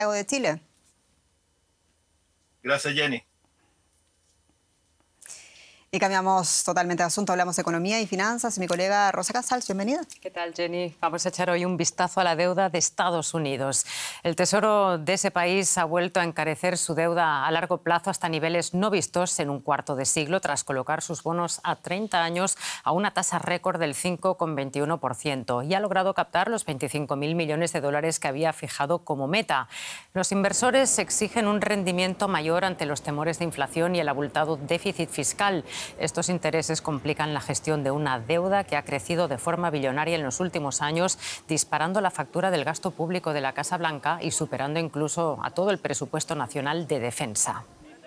de Chile. Gracias, Jenny. Y cambiamos totalmente de asunto, hablamos de economía y finanzas. Mi colega Rosa Casals, bienvenida. ¿Qué tal, Jenny? Vamos a echar hoy un vistazo a la deuda de Estados Unidos. El Tesoro de ese país ha vuelto a encarecer su deuda a largo plazo hasta niveles no vistos en un cuarto de siglo, tras colocar sus bonos a 30 años a una tasa récord del 5,21%, y ha logrado captar los 25.000 millones de dólares que había fijado como meta. Los inversores exigen un rendimiento mayor ante los temores de inflación y el abultado déficit fiscal. Estos intereses complican la gestión de una deuda que ha crecido de forma billonaria en los últimos años, disparando la factura del gasto público de la Casa Blanca y superando incluso a todo el presupuesto nacional de defensa.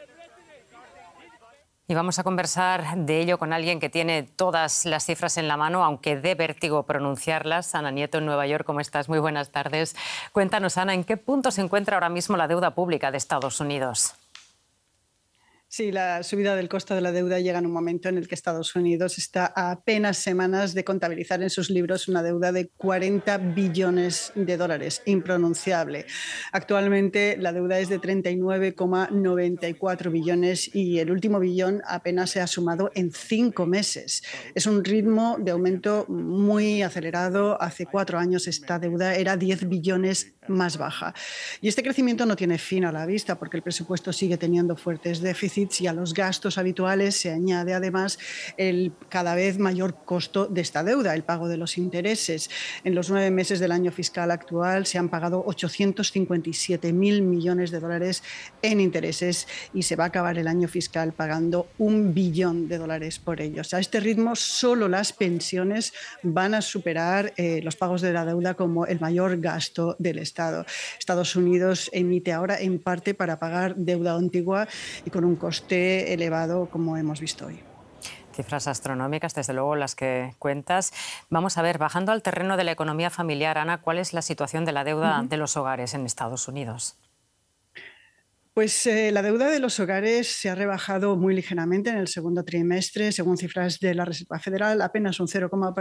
Y vamos a conversar de ello con alguien que tiene todas las cifras en la mano, aunque dé vértigo pronunciarlas. Ana Nieto, en Nueva York, ¿cómo estás? Muy buenas tardes. Cuéntanos, Ana, ¿en qué punto se encuentra ahora mismo la deuda pública de Estados Unidos? Sí, la subida del costo de la deuda llega en un momento en el que Estados Unidos está a apenas semanas de contabilizar en sus libros una deuda de 40 billones de dólares, impronunciable. Actualmente la deuda es de 39,94 billones y el último billón apenas se ha sumado en 5 meses. Es un ritmo de aumento muy acelerado. Hace 4 años esta deuda era 10 billones más baja. Y este crecimiento no tiene fin a la vista porque el presupuesto sigue teniendo fuertes déficits y a los gastos habituales se añade además el cada vez mayor costo de esta deuda, el pago de los intereses. En los 9 meses del año fiscal actual se han pagado 857.000 millones de dólares en intereses y se va a acabar el año fiscal pagando 1 billón de dólares por ellos. A este ritmo solo las pensiones van a superar los pagos de la deuda como el mayor gasto del Estado. Estados Unidos emite ahora en parte para pagar deuda antigua y con un coste elevado como hemos visto hoy. Cifras astronómicas, desde luego, las que cuentas. Vamos a ver, bajando al terreno de la economía familiar, Ana, ¿cuál es la situación de la deuda de los hogares en Estados Unidos? Pues la deuda de los hogares se ha rebajado muy ligeramente en el segundo trimestre, según cifras de la Reserva Federal, apenas un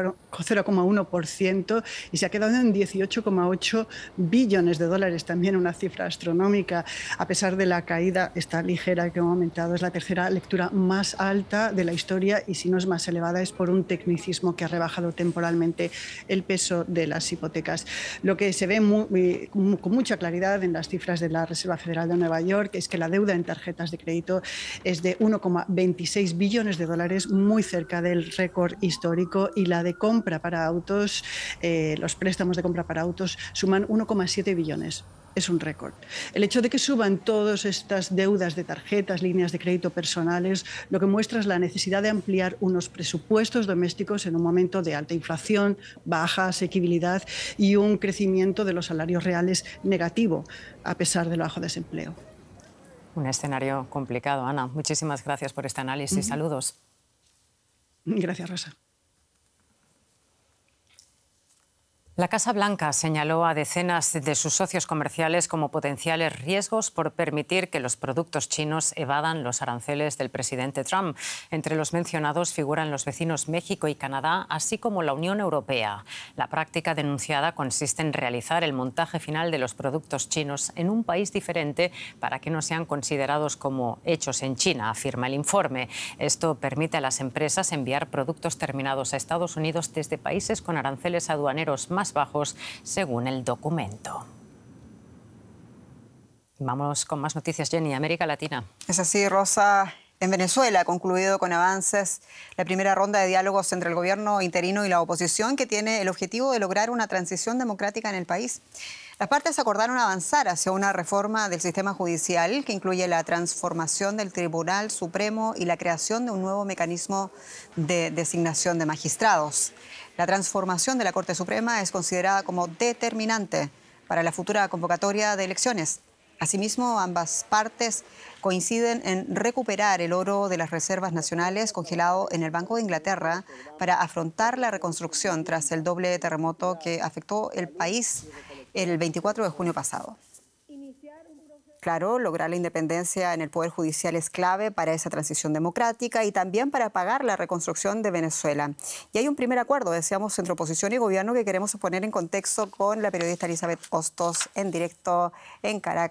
0,1% y se ha quedado en 18,8 billones de dólares, también una cifra astronómica. A pesar de la caída, esta ligera que ha aumentado, es la tercera lectura más alta de la historia y si no es más elevada es por un tecnicismo que ha rebajado temporalmente el peso de las hipotecas. Lo que se ve con mucha claridad en las cifras de la Reserva Federal de Nueva York es que la deuda en tarjetas de crédito es de 1,26 billones de dólares, muy cerca del récord histórico, y la de compra para autos, los préstamos de compra para autos suman 1,7 billones. Es un récord. El hecho de que suban todas estas deudas de tarjetas, líneas de crédito personales, lo que muestra es la necesidad de ampliar unos presupuestos domésticos en un momento de alta inflación, baja asequibilidad y un crecimiento de los salarios reales negativo, a pesar del bajo desempleo. Un escenario complicado, Ana. Muchísimas gracias por este análisis. Saludos. Gracias, Rosa. La Casa Blanca señaló a decenas de sus socios comerciales como potenciales riesgos por permitir que los productos chinos evadan los aranceles del presidente Trump. Entre los mencionados figuran los vecinos México y Canadá, así como la Unión Europea. La práctica denunciada consiste en realizar el montaje final de los productos chinos en un país diferente para que no sean considerados como hechos en China, afirma el informe. Esto permite a las empresas enviar productos terminados a Estados Unidos desde países con aranceles aduaneros más bajos, según el documento. Vamos con más noticias, Jenny. América Latina. Es así, Rosa. En Venezuela ha concluido con avances la primera ronda de diálogos entre el gobierno interino y la oposición, que tiene el objetivo de lograr una transición democrática en el país. Las partes acordaron avanzar hacia una reforma del sistema judicial que incluye la transformación del Tribunal Supremo y la creación de un nuevo mecanismo de designación de magistrados. La transformación de la Corte Suprema es considerada como determinante para la futura convocatoria de elecciones. Asimismo, ambas partes coinciden en recuperar el oro de las reservas nacionales congelado en el Banco de Inglaterra para afrontar la reconstrucción tras el doble terremoto que afectó el país el 24 de junio pasado. Claro, lograr la independencia en el Poder Judicial es clave para esa transición democrática y también para pagar la reconstrucción de Venezuela. Y hay un primer acuerdo, decíamos, entre oposición y gobierno que queremos poner en contexto con la periodista Elizabeth Hostos en directo en Caracas.